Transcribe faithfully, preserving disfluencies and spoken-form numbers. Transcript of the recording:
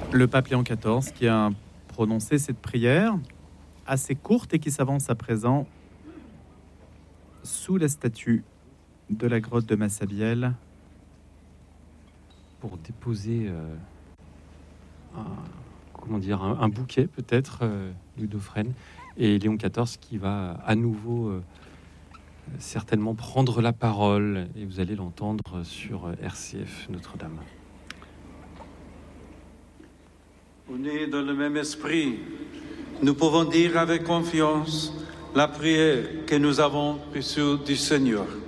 Le pape Léon quatorze qui a prononcé cette prière assez courte et qui s'avance à présent sous la statue de la grotte de Massabielle pour déposer euh, un, comment dire, un, un bouquet peut-être euh, d'Eudophrène, et Léon quatorze qui va à nouveau euh, certainement prendre la parole, et vous allez l'entendre sur R C F Notre-Dame. Unis dans le même esprit, nous pouvons dire avec confiance la prière que nous avons reçue du Seigneur.